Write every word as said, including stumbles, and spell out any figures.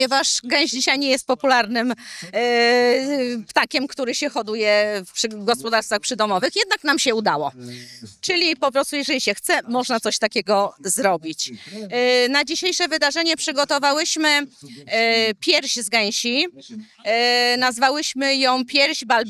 Ponieważ gęś dzisiaj nie jest popularnym e, ptakiem, który się hoduje w przy, gospodarstwach przydomowych, jednak nam się udało. Czyli po prostu, jeżeli się chce, można coś takiego zrobić. E, na dzisiejsze wydarzenie przygotowałyśmy e, pierś z gęsi. E, nazwałyśmy ją pierś Balbi